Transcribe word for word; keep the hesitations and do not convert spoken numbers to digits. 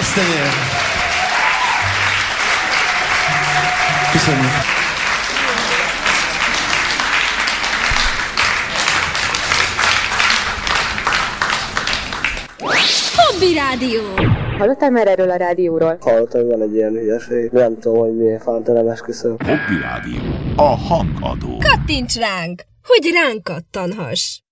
Esztenyél! Köszönjük! Hobby Rádió! Hallottál már erről a rádióról? Hallottam, hogy van egy ilyen hülyeség. Nem tudom, hogy miért fántál, nem esküszöm. Hobby Rádió. A hangadó. Kattints ránk, hogy ránk kattanhass!